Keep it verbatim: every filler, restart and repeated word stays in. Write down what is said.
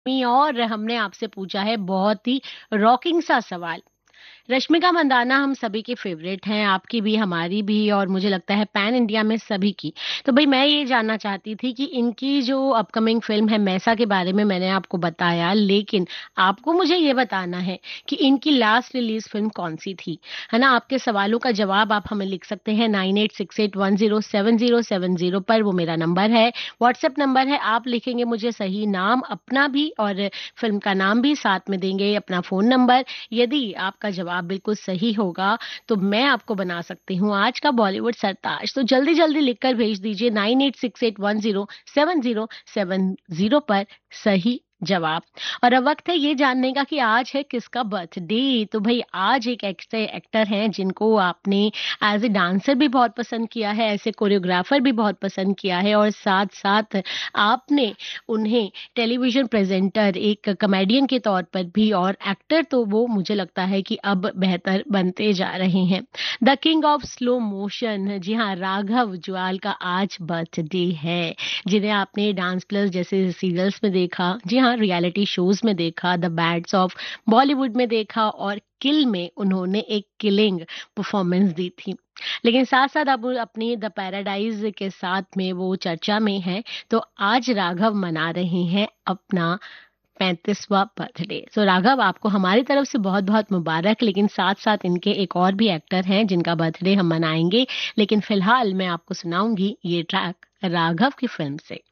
मी और हमने आपसे पूछा है बहुत ही रॉकिंग सा सवाल। रश्मिका मंदाना हम सभी की फेवरेट हैं, आपकी भी, हमारी भी, और मुझे लगता है पैन इंडिया में सभी की। तो भई मैं ये जानना चाहती थी कि इनकी जो अपकमिंग फ़िल्म है मैसा के बारे में मैंने आपको बताया, लेकिन आपको मुझे ये बताना है कि इनकी लास्ट रिलीज़ फ़िल्म कौन-सी थी? है ना? आपके सवालों का जवाब आप हमें लिख सकते हैं nine eight six eight one zero seven zero seven zero पर, वो मेरा नंबर है। व्हाट्सएप नंबर है, आप लिखेंगे मुझे सही नाम अपना भी और फ़िल्म का नाम भी, साथ में देंगे अपना फ़ोन नंबर। यदि आपका जवाब बिल्कुल सही होगा, तो मैं आपको बना सकती हूँ आज का बॉलीवुड सरताज। तो जल्दी-जल्दी लिखकर भेज दीजिए nine eight six eight one zero seven zero seven zero पर सही जवाब। और अब वक़्त है ये जानने का कि आज है किसका बर्थडे। तो भई आज एक ऐसे एक्टर हैं जिनको आपने एज़ अ डांसर भी बहुत पसंद किया है, ऐसे कोरियोग्राफर भी बहुत पसंद किया है, और साथ-साथ आपने उन्हें टेलीविज़न प्रेज़ेंटर, एक कॉमेडियन के तौर पर भी, और एक्टर तो वो मुझे लगता है कि अब बेहतर बनते जा रहे हैं। The king of slow motion, जी हाँ, राघव जुआल का आज बर्थडे है, जिन्हें आपने डांस प्लस जैसे सीरियल्स में देखा, जी हाँ, रियलिटी शोज़ में देखा, द बैड्स ऑफ बॉलीवुड में देखा, और किल में उन्होंने एक किलिंग परफ़ॉर्मेंस दी थी। लेकिन साथ-साथ अब वो अपनी द पैराडाइज़ के साथ में वो चर्चा में हैं, तो आज राघव मना रहे हैं अपना पैंतीसवां बर्थडे। सो राघव, आपको हमारी तरफ से बहुत-बहुत मुबारक, लेकिन साथ-साथ इनके एक और भी एक्टर हैं जिनका बर्थडे हम मनाएँगे, लेकिन फिलहाल मैं आपको सुनाऊँगी ये ट्रैक राघव की फ़िल्म से।